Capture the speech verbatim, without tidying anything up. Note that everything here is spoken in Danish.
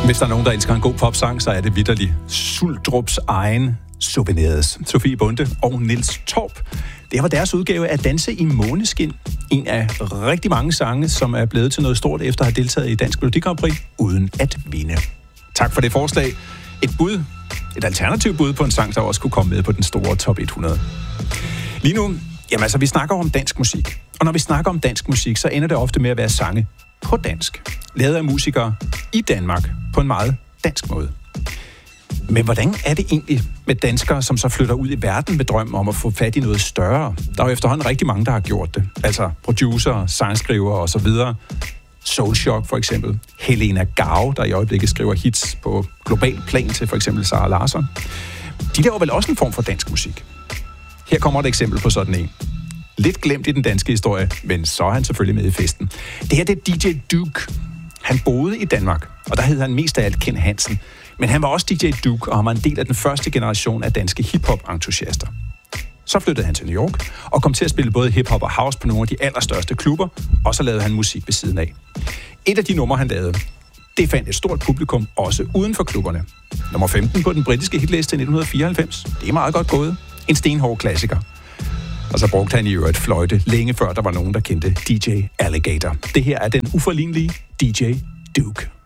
Hvis der er nogen, der elsker en god popsang, så er det vitterlig Suldrups egen Souvenirs. Sofie Bonde og Niels Torp. Det var deres udgave af Danse i Måneskin. En af rigtig mange sange, som er blevet til noget stort efter at have deltaget i Dansk Melodi Grand Prix uden at vinde. Tak for det forslag. Et bud, et alternativt bud på en sang, der også kunne komme med på den store top hundrede. Lige nu, jamen altså, vi snakker om dansk musik. Og når vi snakker om dansk musik, så ender det ofte med at være sange på dansk. Lavet af musikere i Danmark på en meget dansk måde. Men hvordan er det egentlig med danskere, som så flytter ud i verden med drøm om at få fat i noget større? Der er jo efterhånden rigtig mange, der har gjort det. Altså producer, sangskrivere og så videre. Soulshock for eksempel. Helena Gao, der i øjeblikket skriver hits på global plan til for eksempel Sara Larsson. De laver vel også en form for dansk musik. Her kommer et eksempel på sådan en. Lidt glemt i den danske historie, men så er han selvfølgelig med i festen. Det her det er D J Duke. Han boede i Danmark, og der hed han mest af alt Ken Hansen. Men han var også D J Duke, og han var en del af den første generation af danske hiphop-entusiaster. Så flyttede han til New York, og kom til at spille både hiphop og house på nogle af de allerstørste klubber, og så lavede han musik ved siden af. Et af de numre, han lavede, det fandt et stort publikum, også uden for klubberne. Nummer femten på den britiske hitliste i nitten fireoghalvfems. Det er meget godt gået. En stenhård klassiker. Og så brugte han i øvrigt fløjte længe før der var nogen, der kendte D J Alligator. Det her er den uforlignelige D J Duke.